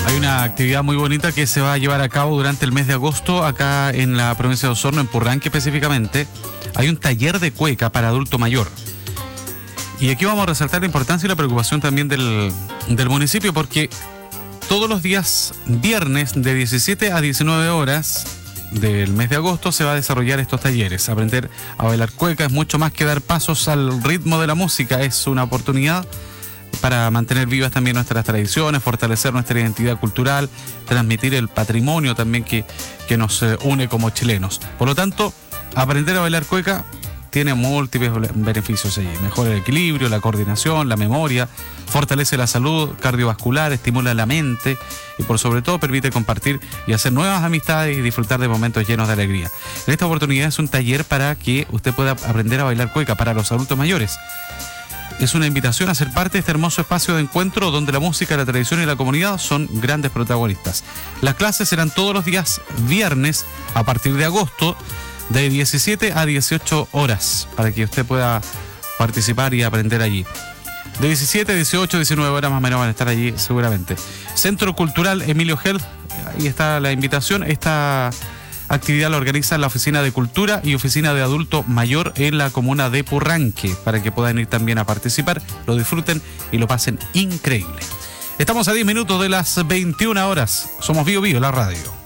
Hay una actividad muy bonita que se va a llevar a cabo durante el mes de agosto acá en la provincia de Osorno, en Purranque específicamente. Hay un taller de cueca para adulto mayor. Y aquí vamos a resaltar la importancia y la preocupación también del municipio, porque todos los días viernes de 17 a 19 horas del mes de agosto se va a desarrollar estos talleres. Aprender a bailar cueca es mucho más que dar pasos al ritmo de la música, es una oportunidad para mantener vivas también nuestras tradiciones, fortalecer nuestra identidad cultural, transmitir el patrimonio también que nos une como chilenos. Por lo tanto, aprender a bailar cueca tiene múltiples beneficios allí. Mejora el equilibrio, la coordinación, la memoria, fortalece la salud cardiovascular, estimula la mente y por sobre todo permite compartir y hacer nuevas amistades y disfrutar de momentos llenos de alegría. En esta oportunidad es un taller para que usted pueda aprender a bailar cueca para los adultos mayores. Es una invitación a ser parte de este hermoso espacio de encuentro donde la música, la tradición y la comunidad son grandes protagonistas. Las clases serán todos los días viernes a partir de agosto de 17 a 18 horas para que usted pueda participar y aprender allí. De 17, 18, 19 horas más o menos van a estar allí seguramente. Centro Cultural Emilio Health, ahí está la invitación. Esta actividad la organiza la Oficina de Cultura y Oficina de Adulto Mayor en la comuna de Purranque, para que puedan ir también a participar, lo disfruten y lo pasen increíble. Estamos a 10 minutos de las 21 horas. Somos Bio Bio, la radio.